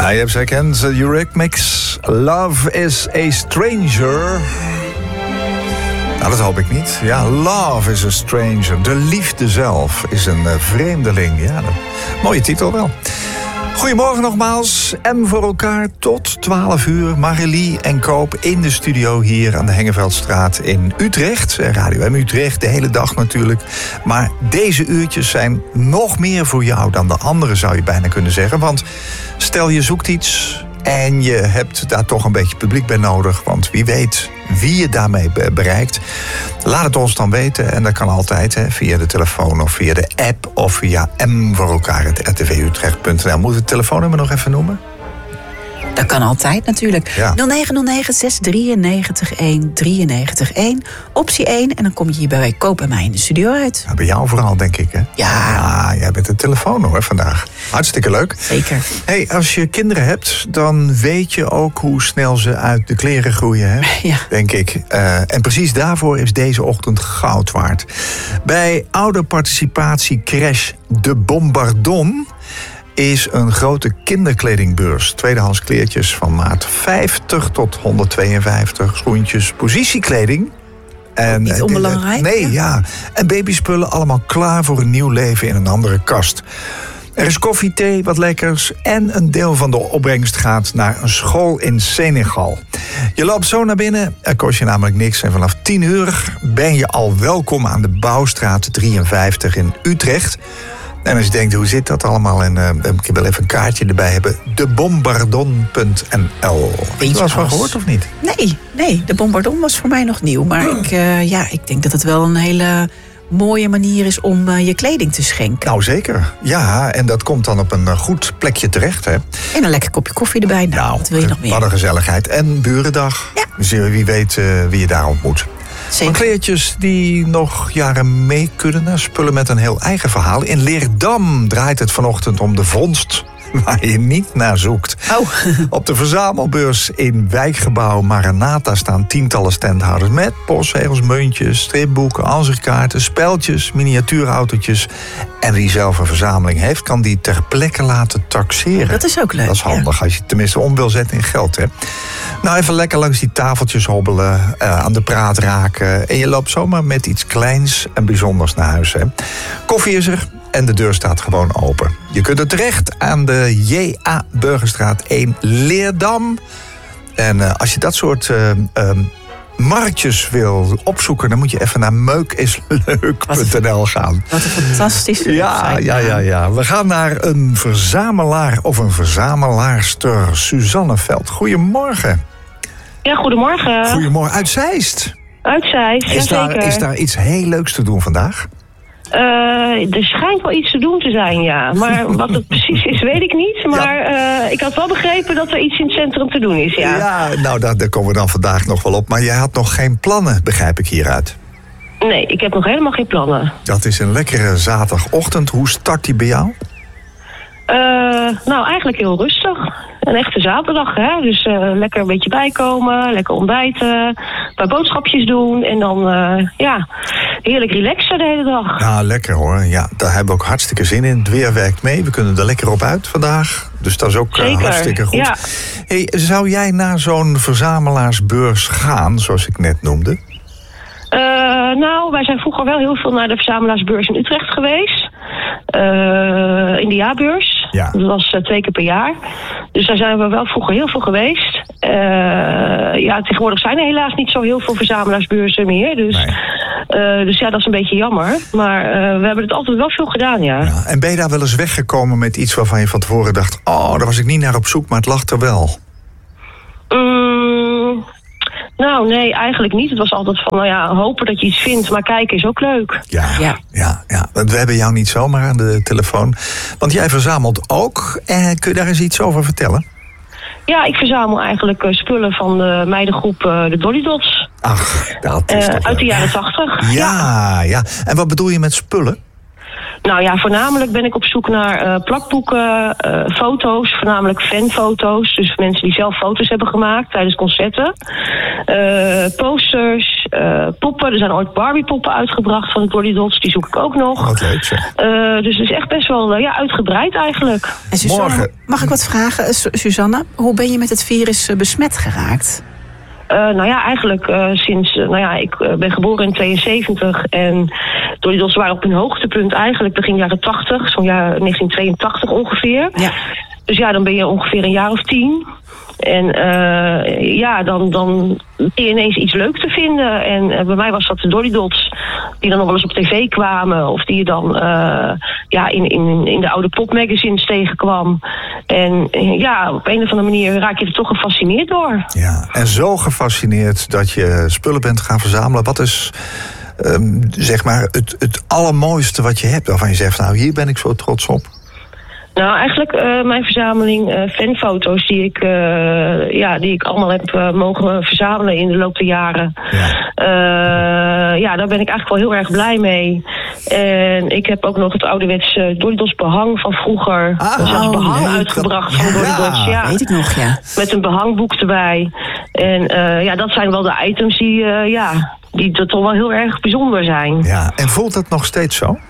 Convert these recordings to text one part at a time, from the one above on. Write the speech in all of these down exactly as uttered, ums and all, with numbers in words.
Ja, je hebt ze herkend. Eurythmics, Love is a Stranger. Nou, dat hoop ik niet. Ja, love is a stranger. De liefde zelf is een uh, vreemdeling. Ja, dat... mooie titel wel. Goedemorgen nogmaals. M voor elkaar tot twaalf uur. Marilie en Koop in de studio hier aan de Hengeveldstraat in Utrecht. Radio M Utrecht, de hele dag natuurlijk. Maar deze uurtjes zijn nog meer voor jou dan de andere, zou je bijna kunnen zeggen. Want stel je zoekt iets en je hebt daar toch een beetje publiek bij nodig. Want wie weet wie je daarmee bereikt. Laat het ons dan weten. En dat kan altijd hè, via de telefoon of via de app of via m voor elkaar r t v utrecht punt n l. Moet ik het telefoonnummer nog even noemen? Dat kan altijd natuurlijk. Ja. nul negen nul negen zes drie negen een drie negen een. Optie één. En dan kom je hier bij Koop en mij in de studio uit. Ja, bij jou vooral, denk ik, hè? Ja. Ja, jij bent de telefoon hoor vandaag. Hartstikke leuk. Zeker. Hey, als je kinderen hebt, dan weet je ook hoe snel ze uit de kleren groeien, hè? Ja. Denk ik. Uh, en precies daarvoor is deze ochtend goud waard. Bij ouderparticipatie Crash de Bombardon is een grote kinderkledingbeurs. Tweedehands kleertjes van maat vijftig tot honderdtweeënvijftig. Schoentjes, positiekleding. En, niet onbelangrijk. Nee, ja. ja. En babyspullen allemaal klaar voor een nieuw leven in een andere kast. Er is koffie, thee, wat lekkers. En een deel van de opbrengst gaat naar een school in Senegal. Je loopt zo naar binnen. Er kost je namelijk niks. En vanaf tien uur ben je al welkom aan de Bouwstraat drieënvijftig in Utrecht. En als je denkt, hoe zit dat allemaal? En uh, ik wil even een kaartje erbij hebben. de bombardon punt n l. Heb je er wel eens van gehoord of niet? Nee, nee, de Bombardon was voor mij nog nieuw. Maar ik, uh, ja, ik denk dat het wel een hele mooie manier is om uh, je kleding te schenken. Nou, zeker. Ja, en dat komt dan op een uh, goed plekje terecht, hè? En een lekker kopje koffie erbij. Nou, nou wat wil je nog meer? Wat een gezelligheid. En burendag. Ja. Dus wie weet uh, wie je daar ontmoet. Van kleertjes die nog jaren mee kunnen naar spullen met een heel eigen verhaal. In Leerdam draait het vanochtend om de vondst waar je niet naar zoekt. Oh. Op de verzamelbeurs in wijkgebouw Maranatha staan tientallen standhouders met postzegels, muntjes, stripboeken, ansichtkaarten, speltjes, miniatuurautootjes. En wie zelf een verzameling heeft, kan die ter plekke laten taxeren. Dat is ook leuk. Dat is handig, ja. Als je het tenminste om wil zetten in geld, hè. Nou, even lekker langs die tafeltjes hobbelen, uh, aan de praat raken. En je loopt zomaar met iets kleins en bijzonders naar huis, hè. Koffie is er en de deur staat gewoon open. Je kunt er terecht aan de J A Burgerstraat één Leerdam. En uh, als je dat soort Uh, um, marktjes wil opzoeken, dan moet je even naar meukisleuk punt n l gaan. Wat een fantastische ja, website. Ja, ja, ja. We gaan naar een verzamelaar of een verzamelaarster. Suzanne Veld. Goedemorgen. Ja, goedemorgen. Goedemorgen. Uit Zeist. Uit Zeist, is daar, zeker. Is daar iets heel leuks te doen vandaag? Uh, er schijnt wel iets te doen te zijn, ja. Maar wat het precies is, weet ik niet. Maar ja. uh, ik had wel begrepen dat er iets in het centrum te doen is, ja. Ja, nou, daar, daar komen we dan vandaag nog wel op. Maar jij had nog geen plannen, begrijp ik hieruit. Nee, ik heb nog helemaal geen plannen. Dat is een lekkere zaterdagochtend. Hoe start die bij jou? Uh, nou, eigenlijk heel rustig. Een echte zaterdag, hè. Dus uh, lekker een beetje bijkomen, lekker ontbijten, een paar boodschapjes doen en dan, uh, ja, heerlijk relaxen de hele dag. Ja, lekker hoor. Ja, daar hebben we ook hartstikke zin in. Het weer werkt mee. We kunnen er lekker op uit vandaag. Dus dat is ook uh, hartstikke goed. Ja. Hey, zou jij naar zo'n verzamelaarsbeurs gaan, zoals ik net noemde? Uh, nou, wij zijn vroeger wel heel veel naar de verzamelaarsbeurs in Utrecht geweest. Uh, in de jaarbeurs. Ja. Dat was uh, twee keer per jaar. Dus daar zijn we wel vroeger heel veel geweest. Uh, ja, tegenwoordig zijn er helaas niet zo heel veel verzamelaarsbeurzen meer. Dus, nee. uh, dus ja, dat is een beetje jammer. Maar uh, we hebben het altijd wel veel gedaan, ja. ja. En ben je daar wel eens weggekomen met iets waarvan je van tevoren dacht, oh, daar was ik niet naar op zoek, maar het lag er wel? Mm, nou, nee, eigenlijk niet. Het was altijd van, nou ja, hopen dat je iets vindt, maar kijken is ook leuk. Ja, ja, ja. ja. We hebben jou niet zomaar aan de telefoon. Want jij verzamelt ook. Eh, kun je daar eens iets over vertellen? Ja, ik verzamel eigenlijk uh, spullen van de meidengroep uh, de Dolly Dots. Ach, dat is uh, toch uit de jaren tachtig. Ja, ja, ja. En wat bedoel je met spullen? Nou ja, voornamelijk ben ik op zoek naar uh, plakboeken, uh, foto's, voornamelijk fanfoto's. Dus mensen die zelf foto's hebben gemaakt tijdens concerten. Uh, posters, uh, poppen. Er zijn ooit Barbie-poppen uitgebracht van de Dolly Dots. Die zoek ik ook nog. Wat leuk zeg. Uh, dus het is echt best wel uh, ja, uitgebreid eigenlijk. En Suzanne, Morgen. Mag ik wat vragen? Suzanne, hoe ben je met het virus uh, besmet geraakt? Uh, nou ja, eigenlijk uh, sinds... Uh, nou ja, ik uh, ben geboren in tweeënzeventig en Dolly Dots waren op hun hoogtepunt eigenlijk begin jaren tachtig, zo'n jaar negentien tweeëntachtig ongeveer. Ja. Dus ja, dan ben je ongeveer een jaar of tien. En uh, ja, dan, dan ben je ineens iets leuk te vinden. En uh, bij mij was dat de Dolly Dots, die dan nog wel eens op tv kwamen. Of die je dan uh, ja, in, in, in de oude popmagazines tegenkwam. En uh, ja, op een of andere manier raak je er toch gefascineerd door. Ja, en zo gefascineerd dat je spullen bent gaan verzamelen. Wat is um, zeg maar het, het allermooiste wat je hebt, waarvan je zegt, nou, hier ben ik zo trots op? Nou, eigenlijk uh, mijn verzameling uh, fanfoto's die ik, uh, ja, die ik allemaal heb uh, mogen verzamelen in de loop der jaren. Ja. Uh, ja, daar ben ik eigenlijk wel heel erg blij mee. En ik heb ook nog het ouderwetse Dolly Dots behang van vroeger. Ah, er is zelfs behang leuk. uitgebracht van Dolly Dots. Ja, weet ik nog, ja. Met een behangboek erbij. En uh, ja, dat zijn wel de items die, uh, ja, die toch wel heel erg bijzonder zijn. Ja, en voelt dat nog steeds zo?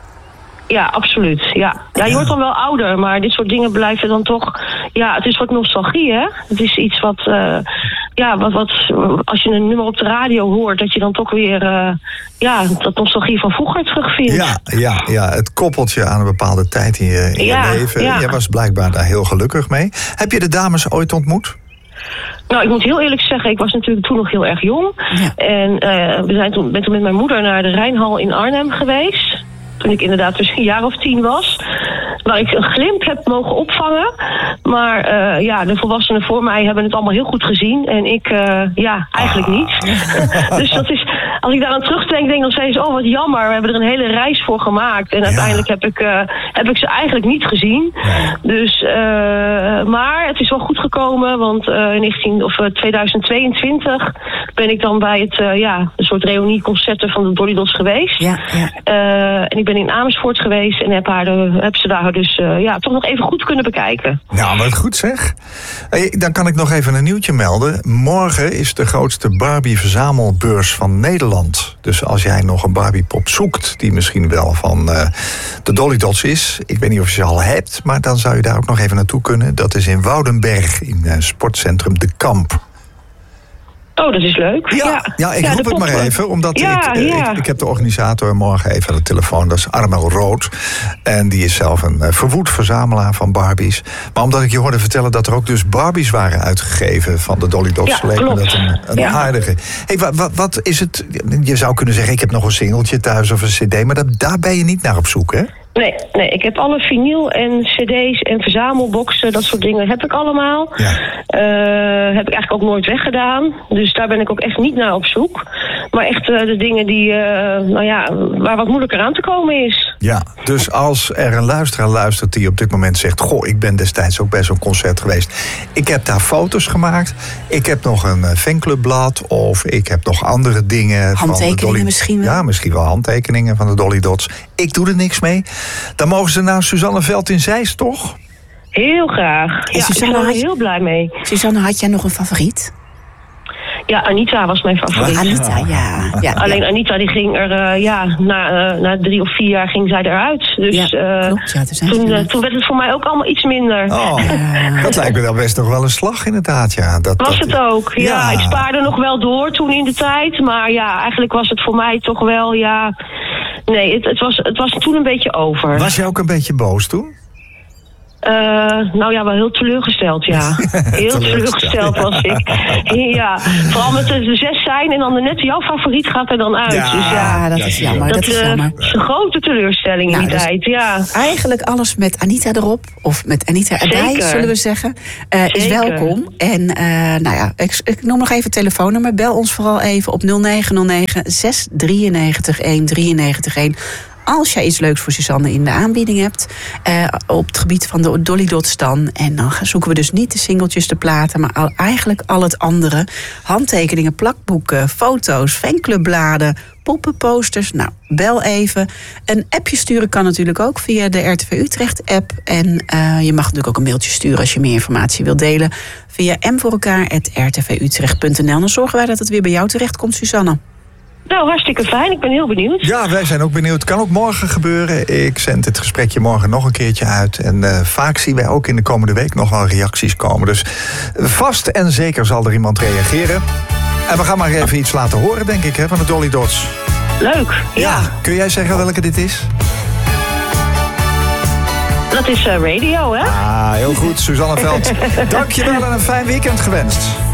Ja, absoluut. Ja. ja, je wordt dan wel ouder, maar dit soort dingen blijven dan toch... Ja, het is een soort nostalgie, hè? Het is iets wat... Uh, ja, wat, wat... Als je een nummer op de radio hoort, dat je dan toch weer... Uh, ja, dat nostalgie van vroeger terugvindt. Ja, ja, ja, het koppelt je aan een bepaalde tijd in je, in ja, je leven. Ja. Jij was blijkbaar daar heel gelukkig mee. Heb je de dames ooit ontmoet? Nou, ik moet heel eerlijk zeggen, ik was natuurlijk toen nog heel erg jong. Ja. En uh, we zijn toen, ben toen met mijn moeder naar de Rijnhal in Arnhem geweest. Toen ik inderdaad dus een jaar of tien was. Waar ik een glimp heb mogen opvangen. Maar uh, ja, de volwassenen voor mij hebben het allemaal heel goed gezien. En ik, uh, ja, eigenlijk niet. Dus dat is, als ik daar aan terugdenk, denk ik nog steeds, oh wat jammer. We hebben er een hele reis voor gemaakt. En uiteindelijk ja. heb, ik, uh, heb ik ze eigenlijk niet gezien. Ja. Dus, uh, maar het is wel goed gekomen. Want uh, in negentien, of, uh, tweeduizend tweeëntwintig ben ik dan bij het, uh, ja, een soort reunieconcerten van de Dolly Dots geweest. Ja, ja. Uh, en ik ben in Amersfoort geweest en heb, haar de, heb ze daar dus uh, ja, toch nog even goed kunnen bekijken. Nou, wat goed zeg. Hey, dan kan ik nog even een nieuwtje melden. Morgen is de grootste Barbie-verzamelbeurs van Nederland. Dus als jij nog een Barbie-pop zoekt, die misschien wel van uh, de Dolly Dots is. Ik weet niet of je ze al hebt, maar dan zou je daar ook nog even naartoe kunnen. Dat is in Woudenberg, in uh, sportcentrum De Kamp. Oh, dat is leuk. Ja, ja. ja ik ja, roep het maar even, omdat ja, ik, ja. ik, ik heb de organisator morgen even aan de telefoon. Dat is Armel Rood. En die is zelf een uh, verwoed verzamelaar van Barbies. Maar omdat ik je hoorde vertellen dat er ook dus Barbies waren uitgegeven van de Dolly Dots, ja, leek me dat een, een ja. aardige. Hey, wat, wat, wat is het? Je zou kunnen zeggen, ik heb nog een singeltje thuis of een cd, maar dat, daar ben je niet naar op zoek, hè? Nee, nee, ik heb alle vinyl en cd's en verzamelboxen, dat soort dingen heb ik allemaal. Ja. Uh, heb ik eigenlijk ook nooit weggedaan. Dus daar ben ik ook echt niet naar op zoek. Maar echt uh, de dingen die, uh, nou ja, waar wat moeilijker aan te komen is. Ja, dus als er een luisteraar luistert die op dit moment zegt, goh, ik ben destijds ook bij zo'n concert geweest. Ik heb daar foto's gemaakt. Ik heb nog een fanclubblad of ik heb nog andere dingen. Handtekeningen van de Dolly... misschien wel? Ja, misschien wel handtekeningen van de Dolly Dots. Ik doe er niks mee. Dan mogen ze naar Suzanne Veld in Zeist, toch? Heel graag. Ja, Suzanne, ik ben er heel blij mee. Suzanne, had jij nog een favoriet? Ja, Anita was mijn favoriet. Anita, ja. ja Alleen ja. Anita die ging er, uh, ja, na, uh, na drie of vier jaar ging zij eruit. Dus ja, uh, klopt, ja, toen, toen, uh, toen werd het voor mij ook allemaal iets minder. Oh, ja. Dat lijkt me dan best nog wel een slag inderdaad, ja. Dat, was dat... het ook, ja. ja. Ik spaarde nog wel door toen in de tijd. Maar ja, eigenlijk was het voor mij toch wel, ja... Nee, het, het, was, het was toen een beetje over. Was je ook een beetje boos toen? Uh, nou ja, wel heel teleurgesteld, ja. Heel teleurgesteld was ik. Ja, vooral met de zes zijn en dan net jouw favoriet gaat er dan uit. Ja, dus ja dat is jammer. Dat, dat is, jammer. Uh, is een grote teleurstelling nou, in die dus tijd, ja. Eigenlijk alles met Anita erop, of met Anita erbij, Zeker. zullen we zeggen, uh, is welkom. En uh, nou ja, ik, ik noem nog even het telefoonnummer. Bel ons vooral even op nul negen nul negen zes drie negen een drie negen een. als jij iets leuks voor Suzanne in de aanbieding hebt, uh, op het gebied van de Dolly Dots dan. En dan zoeken we dus niet de singeltjes, de platen, maar al, eigenlijk al het andere. Handtekeningen, plakboeken, foto's, fanclubbladen, poppenposters. Nou, bel even. Een appje sturen kan natuurlijk ook via de R T V Utrecht app. En uh, je mag natuurlijk ook een mailtje sturen als je meer informatie wilt delen via m voor elkaar apenstaartje r t v utrecht punt n l. Dan zorgen wij dat het weer bij jou terecht komt, Suzanne. Nou, hartstikke fijn. Ik ben heel benieuwd. Ja, wij zijn ook benieuwd. Kan ook morgen gebeuren. Ik zend het gesprekje morgen nog een keertje uit. En uh, vaak zien wij ook in de komende week nog wel reacties komen. Dus vast en zeker zal er iemand reageren. En we gaan maar even iets laten horen, denk ik, hè, van de Dolly Dots. Leuk, ja. ja. Kun jij zeggen welke dit is? Dat is uh, radio, hè? Ah, heel goed, Suzanne Veld. Dank je wel en een fijn weekend gewenst.